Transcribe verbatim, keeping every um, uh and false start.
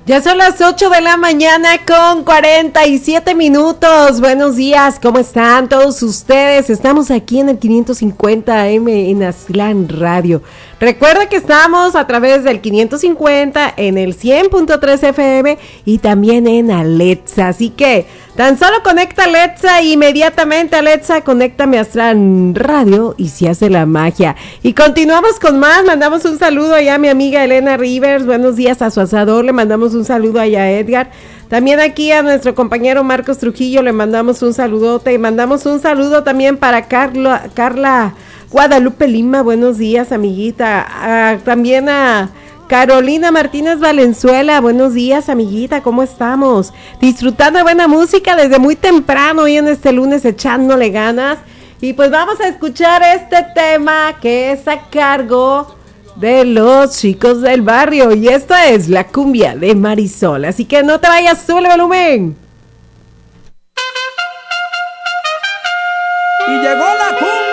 Ya son las ocho de la mañana con cuarenta y siete minutos. Buenos días, ¿cómo están todos ustedes? Estamos aquí en el quinientos cincuenta A M en Aztlán Radio. Recuerda que estamos a través del quinientos cincuenta en el cien punto tres F M y también en Alexa. Así que tan solo conecta Alexa e inmediatamente Alexa, conéctame a Aztlán Radio y se hace la magia. Y continuamos con más. Mandamos un saludo allá a mi amiga Elena Rivers. Buenos días a su asador. Le mandamos un saludo allá a Edgar. También aquí a nuestro compañero Marcos Trujillo le mandamos un saludote. Y mandamos un saludo también para Carla, Carla Guadalupe Lima. Buenos días, amiguita. Ah, también a Carolina Martínez Valenzuela. Buenos días, amiguita. ¿Cómo estamos? Disfrutando de buena música desde muy temprano hoy en este lunes, echándole ganas. Y pues vamos a escuchar este tema que es a cargo de los chicos del barrio, y esto es la cumbia de Marisol, así que no te vayas, sube el volumen. Y llegó la cumbia.